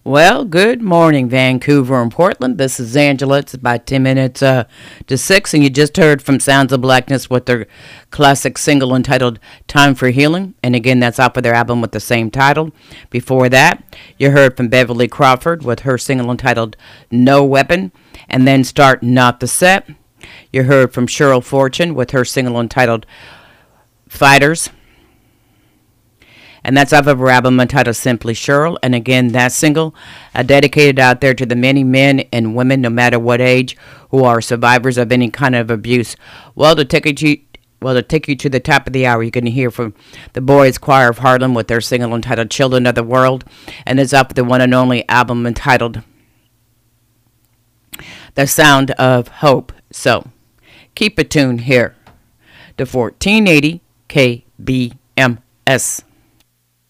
Well, good morning, Vancouver and Portland. This is Angela. It's about 10 minutes to 6, and you just heard from Sounds of Blackness with their classic single entitled Time for Healing. And again, that's off of their album with the same title. Before that, you heard from Beverly Crawford with her single entitled No Weapon. And then start Not the Set. You heard from Cheryl Fortune with her single entitled Fighters. And that's off of her album entitled Simply Cheryl. And again, that single dedicated out there to the many men and women, no matter what age, who are survivors of any kind of abuse. Well, to take you to the top of the hour, you're going to hear from the Boys Choir of Harlem with their single entitled Children of the World. And it's off the one and only album entitled The Sound of Hope. So, keep it tuned here to 1480 KBMS.